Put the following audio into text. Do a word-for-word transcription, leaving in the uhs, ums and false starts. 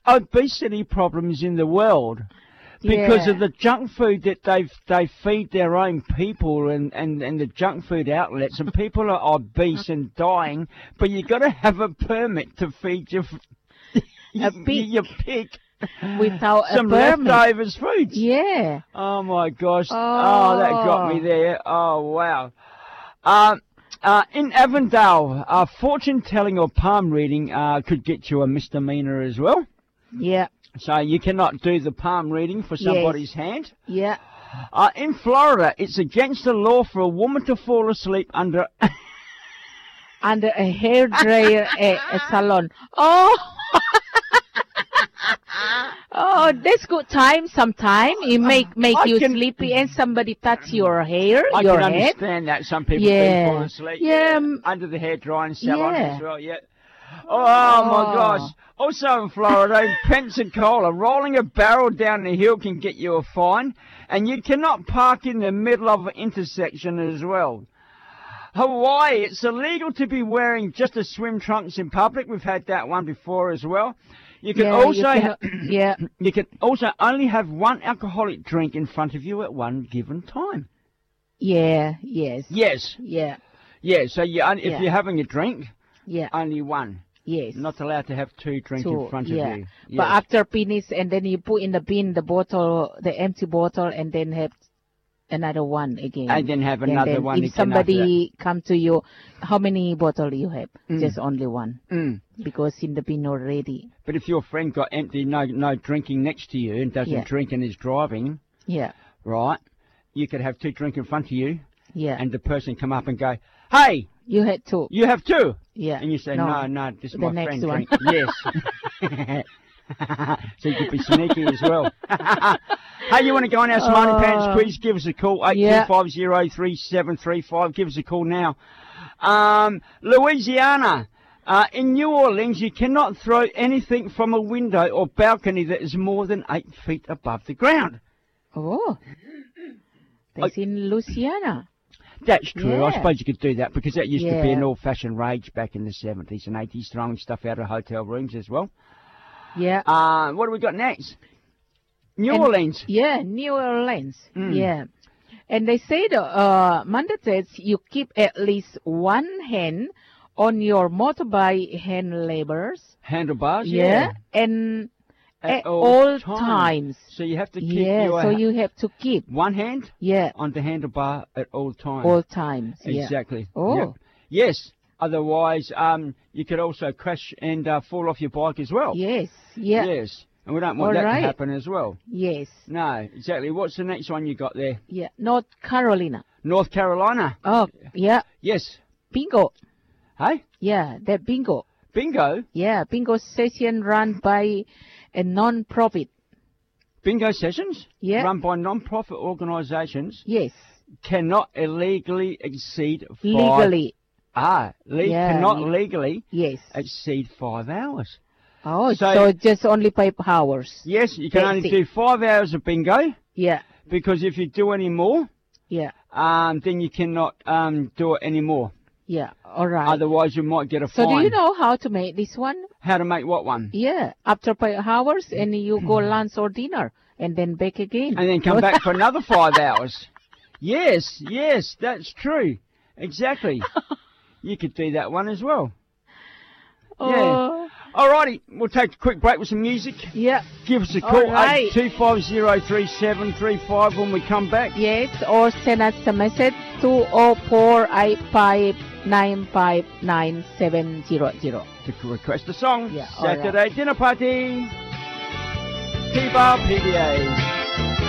obesity problems in the world because yeah. of the junk food that they they feed their own people and, and, and the junk food outlets, and people are obese and dying, but you got to have a permit to feed your a pig. your pig Without some a permit. leftovers food. Yeah. Oh my gosh. Oh. oh, that got me there. Oh wow. Um. Uh, in Avondale, uh, fortune telling or palm reading uh, could get you a misdemeanor as well. Yeah. So you cannot do the palm reading for somebody's yes. hand. Yeah. Uh, in Florida, it's against the law for a woman to fall asleep under under a hairdryer a, a salon. Oh. Oh, that's good time sometime. It make make I you can, sleepy and somebody touch your hair, I your can head. understand that. Some people yeah. do fall asleep. Yeah. Under the hair drying salon yeah. as well, yeah. Oh, oh, my gosh. Also in Florida, in Pensacola, rolling a barrel down the hill can get you a fine. And you cannot park in the middle of an intersection as well. Hawaii, it's illegal to be wearing just a swim trunks in public. We've had that one before as well. You can yeah, also you can, yeah. You can also only have one alcoholic drink in front of you at one given time. Yeah, yes. Yes. Yeah. Yeah, so you, if yeah. you're having a drink, yeah. only one. Yes. Not allowed to have two drinks two, in front yeah. of you. Yes. But after finish, and then you put in the bin the bottle, the empty bottle, and then have another one again. And then have another and then one if again. somebody come to you, how many bottle you have? Mm. Just only one. Mm. Because in the bin already. But if your friend got empty, no no drinking next to you and doesn't yeah. drink and is driving, yeah, right, you could have two drinks in front of you, yeah, and the person come up and go, hey, you had two. You have two? Yeah. And you say, no, no, no, this is the my next friend one. drink. Yes. So you could be sneaky as well. Hey, you want to go on our Smarty uh, Pants quiz? Give us a call, eight two five zero, three seven three five. Give us a call now. Um, Louisiana. Uh, in New Orleans, you cannot throw anything from a window or balcony that is more than eight feet above the ground. Oh. That's I, in Louisiana. That's true. Yeah. I suppose you could do that because that used yeah. to be an old-fashioned rage back in the seventies and eighties, throwing stuff out of hotel rooms as well. Yeah. Uh, what do we got next? New and, Orleans. Yeah, New Orleans. Mm. Yeah. And they say the uh, mandates you keep at least one hand on your motorbike handlebars. Handlebars, yeah. yeah. And at, at all, all times. times. So you have to keep yeah, your so you have to keep one hand yeah. on the handlebar at all times. All times, exactly. Yeah. Oh. Yep. Yes. Otherwise, um, you could also crash and uh, fall off your bike as well. Yes. Yeah. Yes. And we don't want all that right. to happen as well. Yes. No, exactly. What's the next one you got there? Yeah. North Carolina. North Carolina. Oh, yeah. Yes. Bingo. Hey? Yeah, that bingo. Bingo? Yeah, bingo session run by a non-profit. Bingo sessions? Yeah. Run by non-profit organisations? Yes. Cannot illegally exceed five... Legally. Ah, le yeah, cannot le legally yes. exceed five hours. Oh, so, so just only five hours. Yes, you can That's only it. do five hours of bingo. Yeah. Because if you do any more, yeah, um, then you cannot um, do it anymore. Yeah, all right. Otherwise, you might get a so fine. So do you know how to make this one? How to make what one? Yeah, after five hours, and you go lunch or dinner, and then back again. And then come back for another five hours. Yes, yes, that's true. Exactly. You could do that one as well. Oh. Yeah. Alrighty, we'll take a quick break with some music. Yeah. Give us a call, right. eight two five zero, three seven three five when we come back. Yes, or send us a message two oh four eight five nine five nine seven zero zero. To request a song. Yeah, Saturday right. dinner party. Keep up P D As.